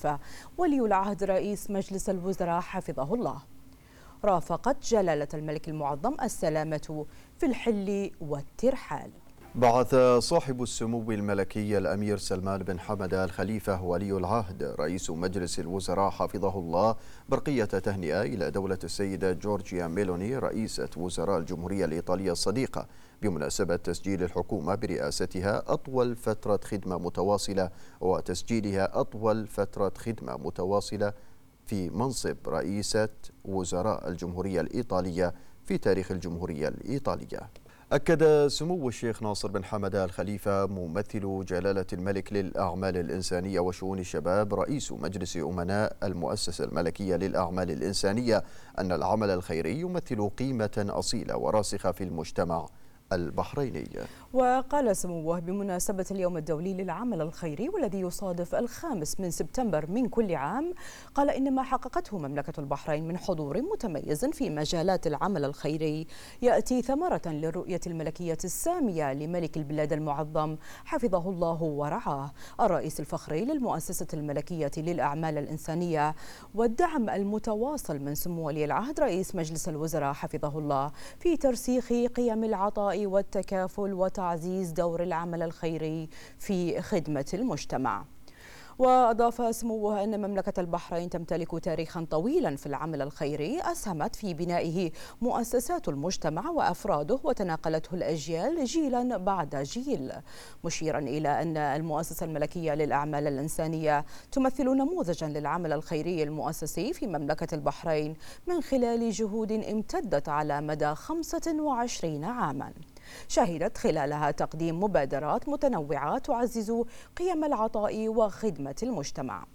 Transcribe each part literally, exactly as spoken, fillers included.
الخليفة ولي العهد رئيس مجلس الوزراء حفظه الله. رافقت جلالة الملك المعظم السلامة في الحل والترحال. بعث صاحب السمو الملكي الأمير سلمان بن حمد الخليفة ولي العهد رئيس مجلس الوزراء حفظه الله برقية تهنئة إلى دولة السيدة جورجيا ميلوني رئيسة وزراء الجمهورية الإيطالية الصديقة بمناسبة تسجيل الحكومة برئاستها أطول فترة خدمة متواصلة وتسجيلها أطول فترة خدمة متواصلة في منصب رئيسة وزراء الجمهورية الإيطالية في تاريخ الجمهورية الإيطالية. أكد سمو الشيخ ناصر بن حمد الخليفة ممثل جلالة الملك للأعمال الإنسانية وشؤون الشباب رئيس مجلس أمناء المؤسسة الملكية للأعمال الإنسانية أن العمل الخيري يمثل قيمة أصيلة وراسخة في المجتمع البحريني. وقال سموه بمناسبة اليوم الدولي للعمل الخيري والذي يصادف الخامس من سبتمبر من كل عام، قال إن ما حققته مملكة البحرين من حضور متميز في مجالات العمل الخيري يأتي ثمرة للرؤية الملكية السامية لملك البلاد المعظم حفظه الله ورعاه الرئيس الفخري للمؤسسة الملكية للأعمال الإنسانية، والدعم المتواصل من سمو ولي العهد رئيس مجلس الوزراء حفظه الله في ترسيخ قيم العطاء والتكافل وتعزيز دور العمل الخيري في خدمة المجتمع. وأضاف سموه أن مملكة البحرين تمتلك تاريخا طويلا في العمل الخيري أسهمت في بنائه مؤسسات المجتمع وأفراده وتناقلته الأجيال جيلا بعد جيل، مشيرا إلى أن المؤسسة الملكية للأعمال الإنسانية تمثل نموذجا للعمل الخيري المؤسسي في مملكة البحرين من خلال جهود امتدت على مدى خمسة وعشرين عاما شهدت خلالها تقديم مبادرات متنوعة تعزز قيم العطاء وخدمة المجتمع.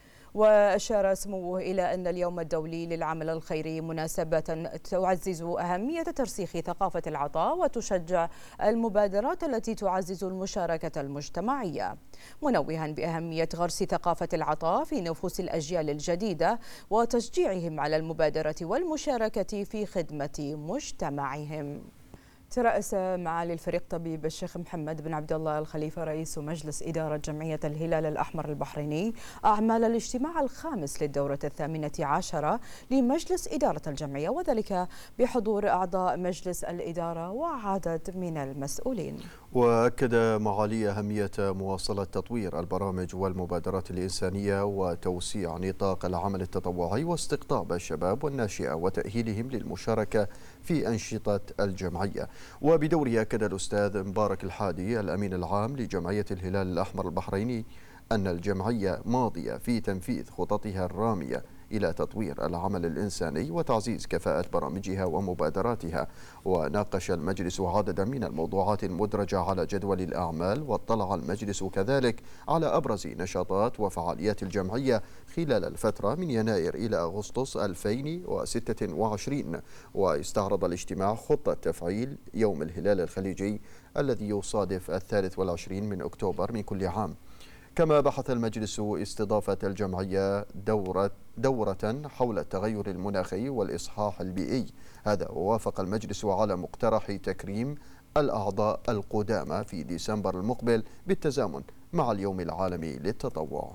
وأشار سموه إلى أن اليوم الدولي للعمل الخيري مناسبة تعزز أهمية ترسيخ ثقافة العطاء وتشجع المبادرات التي تعزز المشاركة المجتمعية، منوها بأهمية غرس ثقافة العطاء في نفوس الأجيال الجديدة وتشجيعهم على المبادرة والمشاركة في خدمة مجتمعهم. ترأس معالي الفريق طبيب الشيخ محمد بن عبد الله الخليفة رئيس مجلس إدارة جمعية الهلال الأحمر البحريني أعمال الاجتماع الخامس للدورة الثامنة عشرة لمجلس إدارة الجمعية، وذلك بحضور أعضاء مجلس الإدارة وعدد من المسؤولين. وأكد معالي أهمية مواصلة تطوير البرامج والمبادرات الإنسانية وتوسيع نطاق العمل التطوعي واستقطاب الشباب والناشئة وتأهيلهم للمشاركة في أنشطة الجمعية. وبدوره أكد الأستاذ مبارك الحادي الأمين العام لجمعية الهلال الأحمر البحريني أن الجمعية ماضية في تنفيذ خططها الرامية إلى تطوير العمل الإنساني وتعزيز كفاءة برامجها ومبادراتها. وناقش المجلس عددا من الموضوعات المدرجة على جدول الأعمال، واطلع المجلس كذلك على أبرز نشاطات وفعاليات الجمعية خلال الفترة من يناير إلى أغسطس ألفين وستة وعشرين. واستعرض الاجتماع خطة تفعيل يوم الهلال الخليجي الذي يصادف الثالث والعشرين من أكتوبر من كل عام. كما بحث المجلس استضافة الجمعية دورة, دورة حول التغير المناخي والإصحاح البيئي. هذا ووافق المجلس على مقترح تكريم الأعضاء القدامى في ديسمبر المقبل بالتزامن مع اليوم العالمي للتطوع.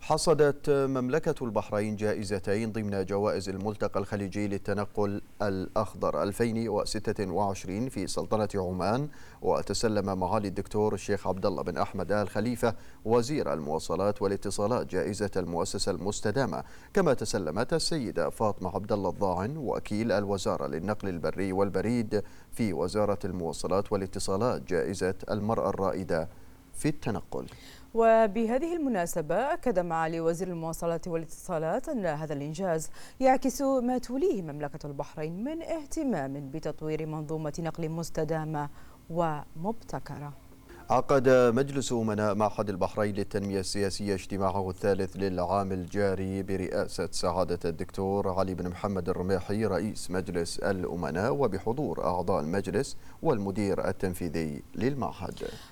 حصدت مملكة البحرين جائزتين ضمن جوائز الملتقى الخليجي للتنقل الأخضر ألفين وستة وعشرين في سلطنة عمان. وتسلم معالي الدكتور الشيخ عبد الله بن أحمد آل خليفة وزير المواصلات والاتصالات جائزة المؤسسة المستدامة. كما تسلمت السيدة فاطمة عبد الله الضاعن وكيل الوزارة للنقل البري والبريد في وزارة المواصلات والاتصالات جائزة المرأة الرائدة في التنقل. وبهذه المناسبة أكد معالي وزير المواصلات والاتصالات أن هذا الإنجاز يعكس ما توليه مملكة البحرين من اهتمام بتطوير منظومة نقل مستدامة ومبتكرة. عقد مجلس أمناء معهد البحرين للتنمية السياسية اجتماعه الثالث للعام الجاري برئاسة سعادة الدكتور علي بن محمد الرميحي رئيس مجلس الأمناء وبحضور أعضاء المجلس والمدير التنفيذي للمعهد.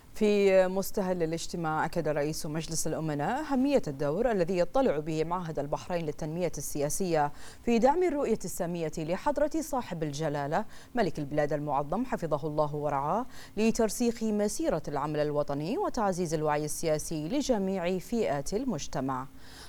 في مستهل الاجتماع أكد رئيس مجلس الأمناء أهمية الدور الذي يطلع به معهد البحرين للتنمية السياسية في دعم الرؤية السامية لحضرة صاحب الجلالة ملك البلاد المعظم حفظه الله ورعاه لترسيخ مسيرة العمل الوطني وتعزيز الوعي السياسي لجميع فئات المجتمع.